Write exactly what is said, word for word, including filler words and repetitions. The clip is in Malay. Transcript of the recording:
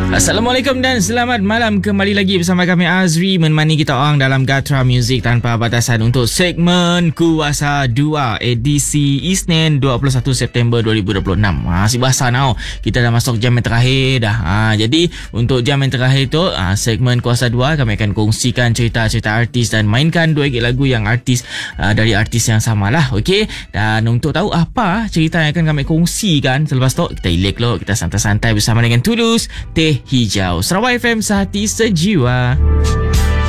Assalamualaikum dan selamat malam. Kembali lagi bersama kami Azri menemani kita orang dalam Gatra Music Tanpa Batasan untuk segmen Kuasa dua edisi Isnin dua puluh satu September dua ribu dua puluh enam. Masih basah now. Kita dah masuk jam yang terakhir dah. Ha, jadi untuk jam yang terakhir tu ha, segmen Kuasa dua kami akan kongsikan cerita-cerita artis dan mainkan dua gig lagu yang artis ha, dari artis yang sama lah. Okey. Dan untuk tahu apa cerita yang akan kami kongsikan selepas tu, kita ilek lo, kita santai-santai bersama dengan Tulus Teh Hijau. Sarawak F M, sehati sejiwa.